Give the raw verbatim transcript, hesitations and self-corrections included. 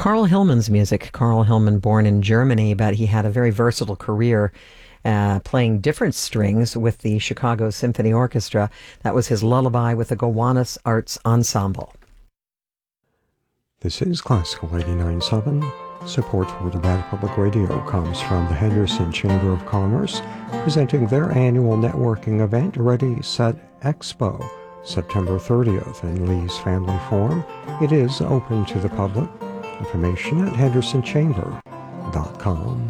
Carl Hillman's music. Carl Hillman, born in Germany, but he had a very versatile career uh, playing different strings with the Chicago Symphony Orchestra. That was his Lullaby with the Gowanus Arts Ensemble. This is Classical eighty-nine point seven. Support for Nevada Public Radio comes from the Henderson Chamber of Commerce, presenting their annual networking event, Ready, Set, Expo, September thirtieth in Lee's Family Forum. It is open to the public. Information at henderson chamber dot com.